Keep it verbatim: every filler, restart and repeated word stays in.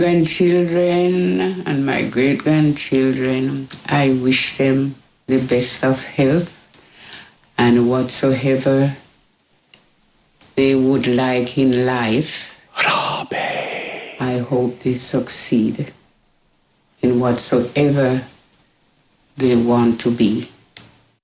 Grandchildren and my great-grandchildren, I wish them the best of health and whatsoever they would like in life. Robbie. I hope they succeed in whatsoever they want to be.